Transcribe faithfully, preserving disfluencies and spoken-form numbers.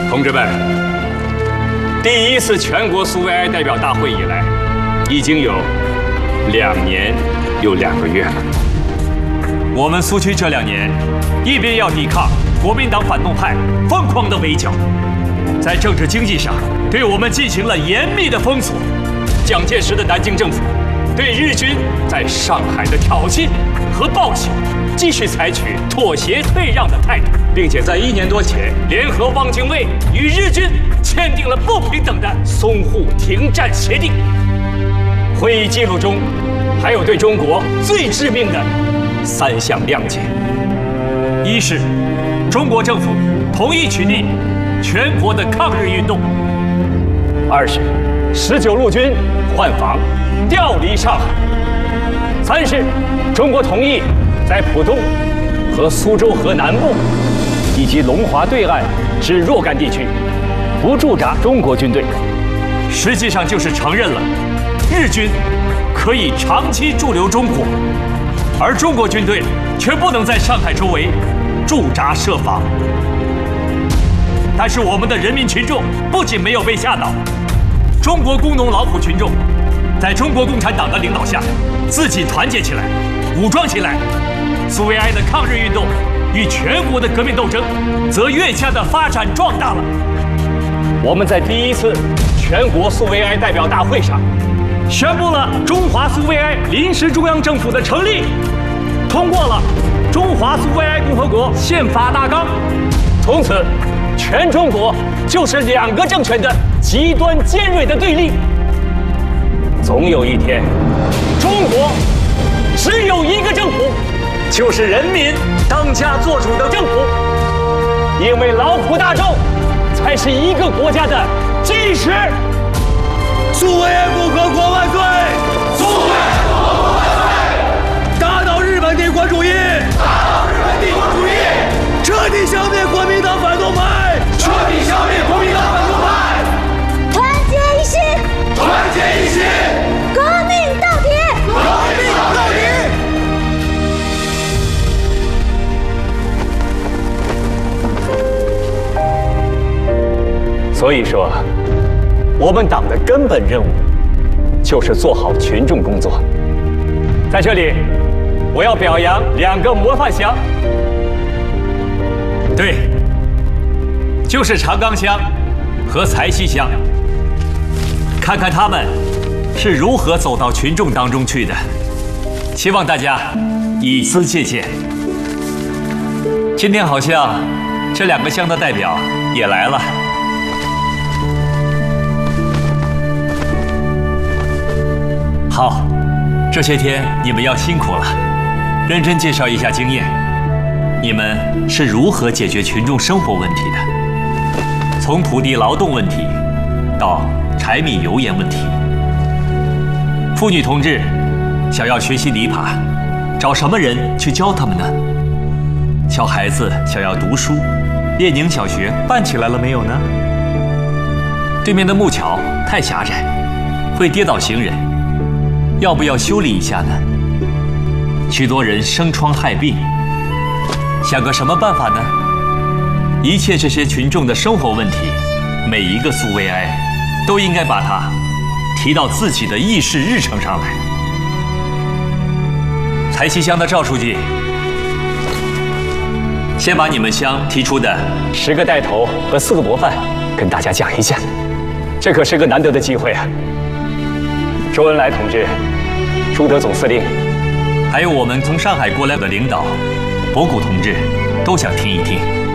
同志们，第一次全国苏维埃代表大会以来，已经有两年又两个月了。我们苏区这两年，一边要抵抗国民党反动派疯狂的围剿，在政治经济上对我们进行了严密的封锁。蒋介石的南京政府对日军在上海的挑衅和暴行，继续采取妥协退让的态度，并且在一年多前联合汪精卫与日军签订了不平等的淞沪停战协定。会议记录中还有对中国最致命的三项谅解：一是中国政府同意取缔全国的抗日运动；二是十九路军换防调离上海；三是中国同意在浦东和苏州河南部以及龙华对岸之若干地区不驻扎中国军队，实际上就是承认了日军可以长期驻留中国，而中国军队却不能在上海周围驻扎设防。但是我们的人民群众不仅没有被吓倒，中国工农劳苦群众在中国共产党的领导下自己团结起来，武装起来，苏维埃的抗日运动与全国的革命斗争则越加的发展壮大了。我们在第一次全国苏维埃代表大会上宣布了中华苏维埃临时中央政府的成立，通过了中华苏维埃共和国宪法大纲。从此，全中国就是两个政权的极端尖锐的对立。总有一天，中国只有一个政府，就是人民当家作主的政府，因为劳苦大众才是一个国家的基石。 苏维埃共和国万岁！苏维埃共和国万岁！打倒日本帝国主义！打倒日本帝国主义！彻底消灭国民党反动派！彻底消灭国民党反动派！ 团结一心！ 团结一心！ 革命到底！ 革命到底！ 所以说，我们党的根本任务就是做好群众工作。在这里，我要表扬两个模范乡，对，就是长冈乡和柴溪乡。看看他们是如何走到群众当中去的，希望大家以资借鉴。今天好像这两个乡的代表也来了。好，这些天你们要辛苦了，认真介绍一下经验，你们是如何解决群众生活问题的？从土地劳动问题到柴米油盐问题。妇女同志想要学习犁耙，找什么人去教他们呢？小孩子想要读书，列宁小学办起来了没有呢？对面的木桥太狭窄，会跌倒行人。要不要修理一下呢？许多人生疮害病，想个什么办法呢？一切这些群众的生活问题，每一个苏维埃都应该把它提到自己的议事日程上来。柴溪乡的赵书记，先把你们乡提出的十个带头和四个模范跟大家讲一下，这可是个难得的机会啊！周恩来同志、朱德总司令，还有我们从上海过来的领导，博古同志，都想听一听。